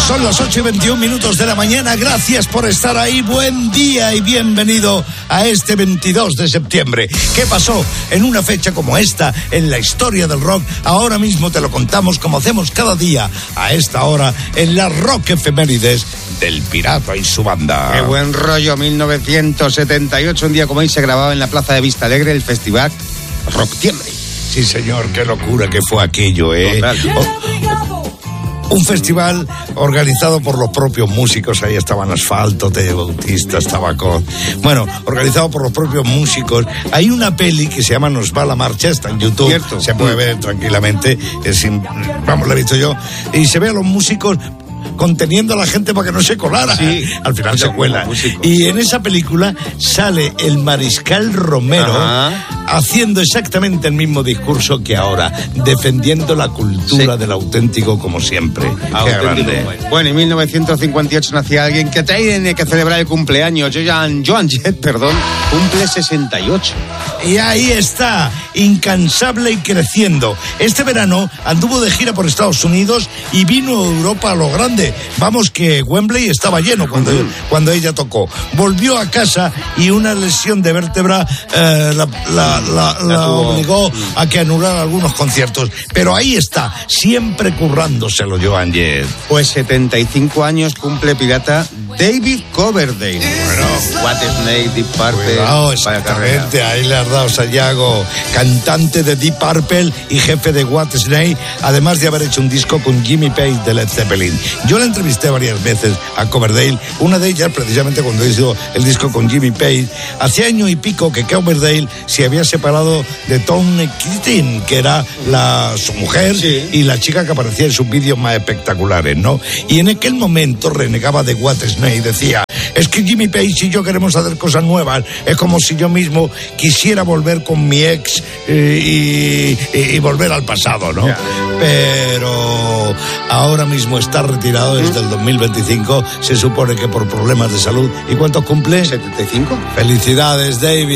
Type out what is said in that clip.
Son las 8:21 de la mañana. Gracias por estar ahí. Buen día y bienvenido a este 22 de septiembre. ¿Qué pasó en una fecha como esta en la historia del rock? Ahora mismo te lo contamos como hacemos cada día a esta hora en la Rock Efemérides del Pirata y su banda. Qué buen rollo. 1978, un día como hoy se grababa en la Plaza de Vista Alegre el festival Rocktiembre. Sí, señor, qué locura que fue aquello, ¿eh? Un festival organizado por los propios músicos. Ahí estaban Asfalto, Teo Bautista, estaba con... Bueno, organizado por los propios músicos. Hay una peli que se llama Nos va la marcha, está en YouTube. Cierto. Se puede ver tranquilamente. Vamos, la he visto yo. Y se ve a los músicos conteniendo a la gente para que no se colara. Sí, al final se cuela. Y en esa película sale el Mariscal Romero haciendo exactamente el mismo discurso que ahora, defendiendo la cultura del auténtico como siempre. Qué grande. Bueno, en 1958 nacía alguien que tiene que celebrar el cumpleaños. Joan Jett, cumple 68. Y ahí está, incansable y creciendo. Este verano anduvo de gira por Estados Unidos y vino a Europa a lo grande. Vamos, que Wembley estaba lleno cuando ella tocó. Volvió a casa y una lesión de vértebra la obligó a que anulara algunos conciertos. Pero ahí está, siempre currándoselo Joan Jett. Pues 75 años cumple pirata David Coverdale. Bueno, What Snake, Deep Purple. Cuidado, exactamente, ahí le has dado, Sayago. Cantante de Deep Purple y jefe de What Snake, además de haber hecho un disco con Jimmy Page de Led Zeppelin. Yo le entrevisté varias veces a Coverdale, una de ellas precisamente cuando hizo el disco con Jimmy Page. Hacía año y pico que Coverdale se había separado de Tony Keating, que era su mujer, y la chica que aparecía en sus vídeos más espectaculares, ¿no? Y en aquel momento renegaba de What Snake y decía: es que Jimmy Page y yo queremos hacer cosas nuevas, es como si yo mismo quisiera volver con mi ex y volver al pasado, ¿no? Pero ahora mismo está retirado desde el 2025, se supone que por problemas de salud. ¿Y cuántos cumple? 75. Felicidades, David.